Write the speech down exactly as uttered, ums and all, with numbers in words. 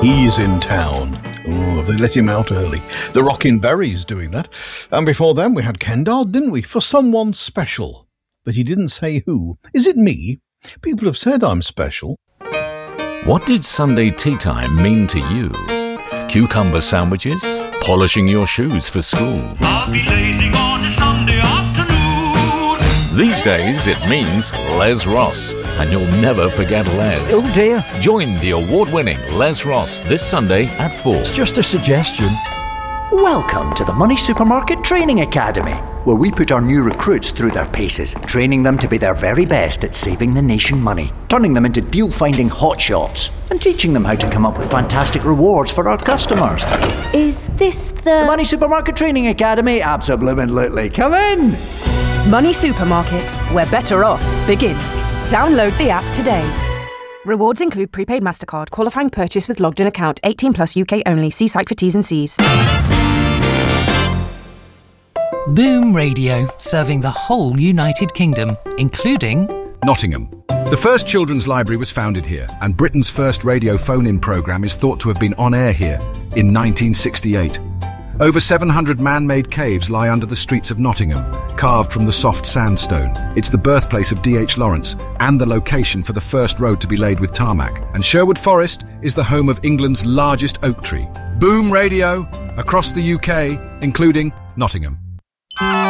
He's in town. Oh, they let him out early. The Rockin' Berries doing that. And before them we had Kendall, didn't we? For someone special. But he didn't say who. Is it me? People have said I'm special. What did Sunday tea time mean to you? Cucumber sandwiches? Polishing your shoes for school? I'll be lazing on a Sunday afternoon. These days it means Les Ross, and you'll never forget Les. Oh dear. Join the award-winning Les Ross this Sunday at four. It's just a suggestion. Welcome to the Money Supermarket Training Academy, where we put our new recruits through their paces, training them to be their very best at saving the nation money, turning them into deal-finding hotshots, and teaching them how to come up with fantastic rewards for our customers. Is this the... The Money Supermarket Training Academy? Absolutely. Come in! Money Supermarket, where better off begins. Download the app today. Rewards include prepaid MasterCard, qualifying purchase with logged-in account, eighteen plus U K only. See site for T's and C's. Boom Radio, serving the whole United Kingdom, including Nottingham. The first children's library was founded here, and Britain's first radio phone-in programme is thought to have been on air here in nineteen sixty-eight. Over seven hundred man-made caves lie under the streets of Nottingham, carved from the soft sandstone. It's the birthplace of D H Lawrence and the location for the first road to be laid with tarmac. And Sherwood Forest is the home of England's largest oak tree. Boom Radio, across the U K, including Nottingham.